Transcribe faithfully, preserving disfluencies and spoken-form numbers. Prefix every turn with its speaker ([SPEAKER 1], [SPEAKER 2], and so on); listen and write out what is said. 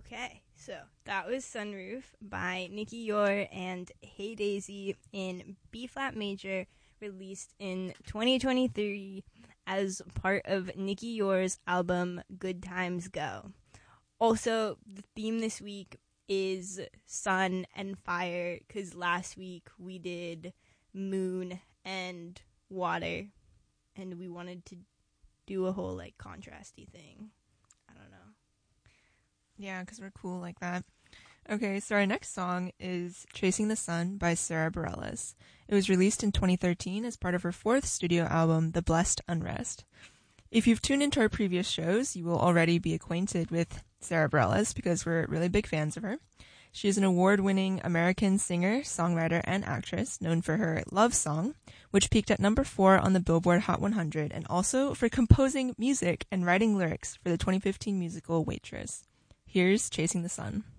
[SPEAKER 1] Okay, so that was Sunroof by Nikki Yor and Hey Daisy in B flat major, released in twenty twenty-three as part of Nikki Yor's album Good Times Go. Also, the theme this week is sun and fire, because last week we did moon and water, and we wanted to do a whole like contrasty thing. I don't know.
[SPEAKER 2] Yeah, because we're cool like that. Okay, so our next song is Chasing the Sun by Sara Bareilles. It was released in twenty thirteen as part of her fourth studio album, The Blessed Unrest. If you've tuned into our previous shows, you will already be acquainted with Sara Bareilles because we're really big fans of her. She is an award-winning American singer, songwriter, and actress known for her Love Song, which peaked at number four on the Billboard Hot one hundred, and also for composing music and writing lyrics for the twenty fifteen musical Waitress. Here's Chasing the Sun.